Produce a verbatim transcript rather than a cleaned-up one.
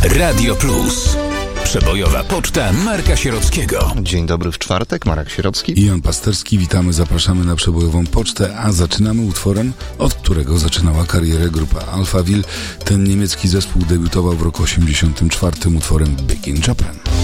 Radio Plus. Przebojowa poczta Marka Sierockiego. Dzień dobry w czwartek, Marek Sierocki i Jan Pasterski. Witamy, zapraszamy na przebojową pocztę, a zaczynamy utworem, od którego zaczynała karierę grupa Alphaville. Ten niemiecki zespół debiutował w roku osiemdziesiątym czwartym utworem Big in Japan.